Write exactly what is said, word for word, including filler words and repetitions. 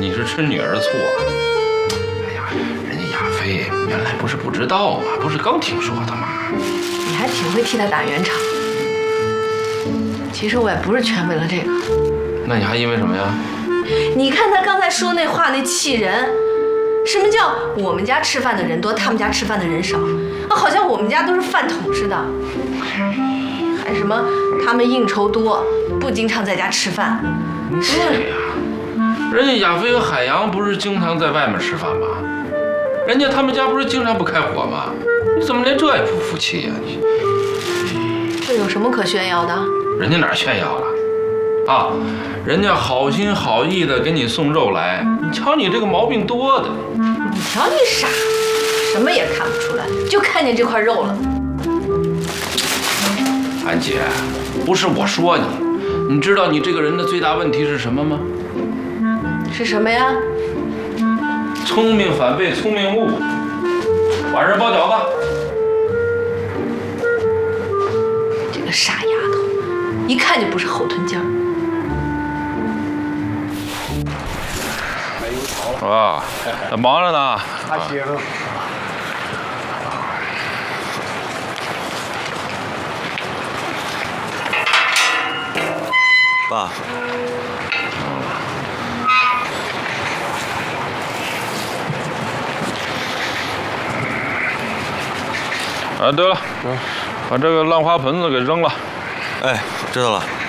你是吃女儿的醋啊？哎呀，人家亚飞原来不是不知道吗？不是刚听说的吗？ 你还挺会替他打圆场。其实我也不是全为了这个。 那你还因为什么呀？ 你看他刚才说那话，那气人。什么叫我们家吃饭的人多，他们家吃饭的人少？啊，好像我们家都是饭桶似的。还什么他们应酬多，不经常在家吃饭。 对呀，人家亚飞和海洋不是经常在外面吃饭吗？人家他们家不是经常不开火吗？你怎么连这也不服气呀？你这有什么可炫耀的？ 人家哪炫耀了？啊，人家好心好意的给你送肉来，你瞧你这个毛病多的。 你瞧你傻，什么也看不出来，就看见这块肉了。 安姐，不是我说你，你知道你这个人的最大问题是什么吗？ 是什么呀？ 聪明反被聪明误。晚上包饺子。 这个傻丫头，一看就不是后臀尖儿。 啊，忙着呢。 还行。 爸。 啊，对了，把这个烂花盆子给扔了。 哎，知道了。